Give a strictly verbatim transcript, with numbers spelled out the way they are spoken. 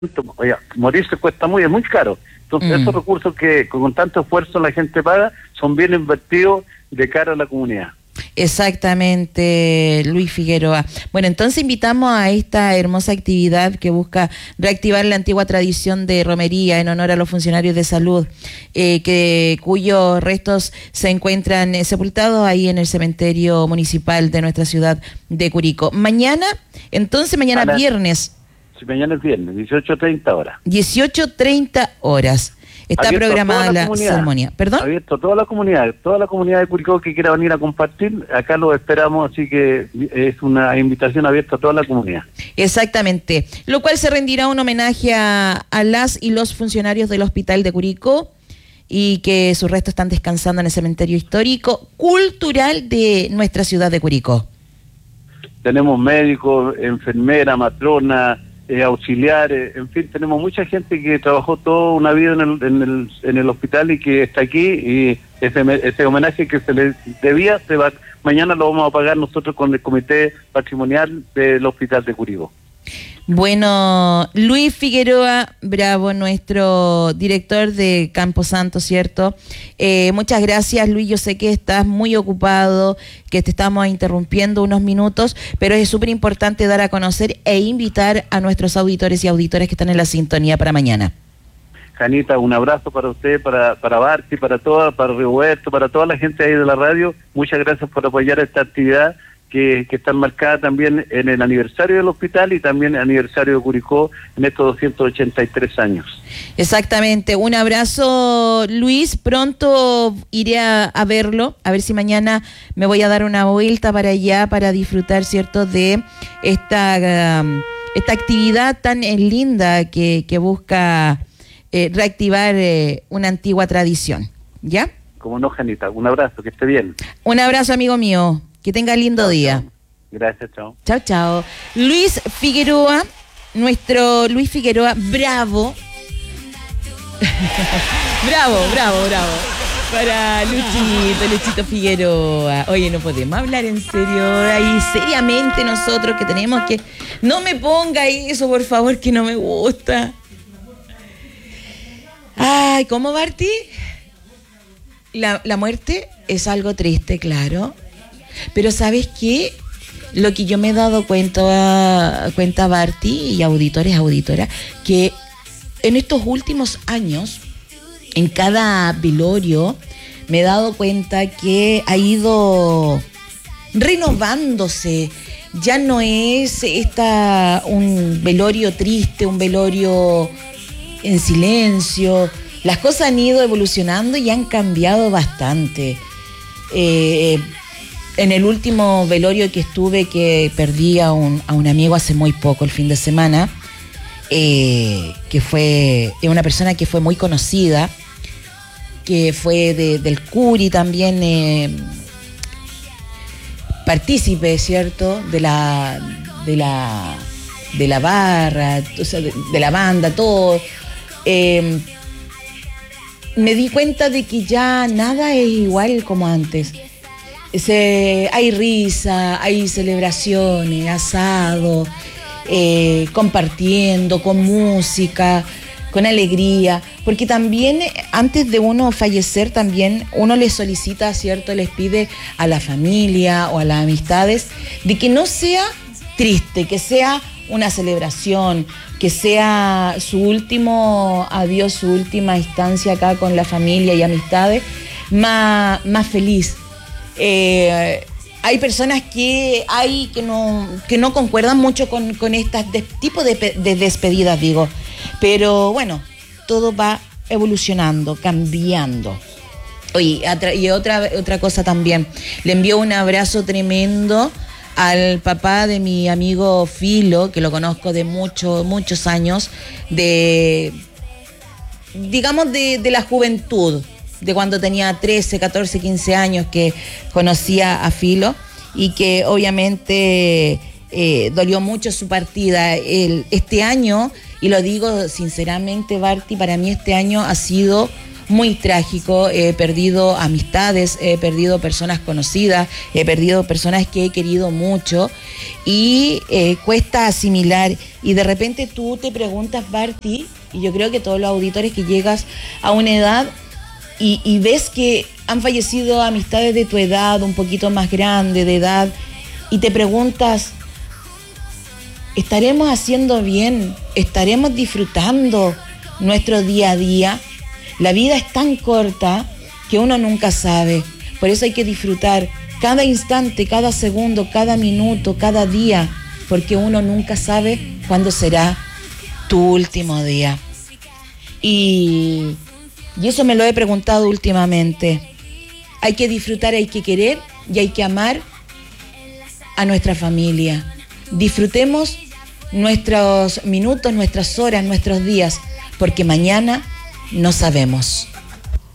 Oye, morirse cuesta muy, es muy caro. Entonces mm. esos recursos que con tanto esfuerzo la gente paga son bien invertidos de cara a la comunidad. Exactamente, Luis Figueroa. Bueno, entonces invitamos a esta hermosa actividad que busca reactivar la antigua tradición de romería en honor a los funcionarios de salud, eh, que cuyos restos se encuentran eh, sepultados ahí en el cementerio municipal de nuestra ciudad de Curicó. Mañana, entonces mañana la, viernes. Sí, mañana es viernes, dieciocho treinta horas. dieciocho treinta horas. Está abierto programada la, la ceremonia. ¿Perdón? Abierto a toda la comunidad, toda la comunidad de Curicó que quiera venir a compartir, acá lo esperamos, así que es una invitación abierta a toda la comunidad. Exactamente, lo cual se rendirá un homenaje a, a las y los funcionarios del Hospital de Curicó y que sus restos están descansando en el cementerio histórico cultural de nuestra ciudad de Curicó. Tenemos médicos, enfermeras, matronas, Eh, auxiliares, en fin, tenemos mucha gente que trabajó toda una vida en el, en el, en el hospital y que está aquí, y ese, ese homenaje que se le debía, se va, mañana lo vamos a pagar nosotros con el Comité Patrimonial del Hospital de Curicó. Bueno, Luis Figueroa Bravo, nuestro director de Camposanto, ¿cierto? Eh, muchas gracias, Luis, yo sé que estás muy ocupado, que te estamos interrumpiendo unos minutos, pero es súper importante dar a conocer e invitar a nuestros auditores y auditoras que están en la sintonía para mañana. Janita, un abrazo para usted, para para Barty, para toda, para Roberto, para toda la gente ahí de la radio. Muchas gracias por apoyar esta actividad que, que está marcada también en el aniversario del hospital y también el aniversario de Curicó en estos doscientos ochenta y tres años. Exactamente, un abrazo, Luis, pronto iré a, a verlo, a ver si mañana me voy a dar una vuelta para allá para disfrutar, ¿cierto?, de esta, um, esta actividad tan linda que, que busca eh, reactivar eh, una antigua tradición, ¿ya? Como no, Janita, un abrazo, que esté bien. Un abrazo, amigo mío. Que tenga lindo chao, día. Chao. Gracias, chao. Chao, chao. Luis Figueroa, nuestro Luis Figueroa, bravo. bravo, bravo, bravo. Para Luchito, Luchito Figueroa. Oye, no podemos hablar en serio, ahí seriamente nosotros que tenemos que... No me ponga eso, por favor, que no me gusta. Ay, ¿cómo, Barty? La, la muerte es algo triste, claro. Pero ¿sabes qué? Lo que yo me he dado cuenta, cuenta Barty y auditores, auditoras, que en estos últimos años, en cada velorio, me he dado cuenta que ha ido renovándose. Ya no es esta un velorio triste, un velorio en silencio. Las cosas han ido evolucionando y han cambiado bastante. Eh... En el último velorio que estuve, que perdí a un, a un amigo hace muy poco, el fin de semana, eh, que fue una persona que fue muy conocida, que fue de, del Curi también, eh, partícipe, ¿cierto?, de la, de la, de la barra, o sea, de, de la banda, todo. Eh, me di cuenta de que ya nada es igual como antes. Se, hay risa, hay celebraciones, asado, eh, compartiendo, con música, con alegría, porque también antes de uno fallecer también uno le solicita, ¿cierto?, les pide a la familia o a las amistades de que no sea triste, que sea una celebración, que sea su último adiós, su última instancia acá con la familia y amistades, más, más feliz. Eh, hay personas que hay que no que no concuerdan mucho con, con este tipo de, de despedidas, digo, pero bueno, todo va evolucionando, cambiando. Oye, y otra otra cosa también, le envío un abrazo tremendo al papá de mi amigo Filo, que lo conozco de muchos muchos años, de digamos de, de la juventud, de cuando tenía trece, catorce, quince años, que conocía a Filo y que obviamente eh, dolió mucho su partida. El, este año, y lo digo sinceramente, Barty, para mí este año ha sido muy trágico. He perdido amistades, he perdido personas conocidas, he perdido personas que he querido mucho y eh, cuesta asimilar. Y de repente tú te preguntas, Barty, y yo creo que todos los auditores, que llegas a una edad y, y ves que han fallecido amistades de tu edad, un poquito más grande de edad, y te preguntas, ¿estaremos haciendo bien? ¿Estaremos disfrutando nuestro día a día? La vida es tan corta que uno nunca sabe. Por eso hay que disfrutar cada instante, cada segundo, cada minuto, cada día, porque uno nunca sabe cuándo será tu último día. Y, y eso me lo he preguntado últimamente. Hay que disfrutar, hay que querer y hay que amar a nuestra familia. Disfrutemos nuestros minutos, nuestras horas, nuestros días, porque mañana no sabemos.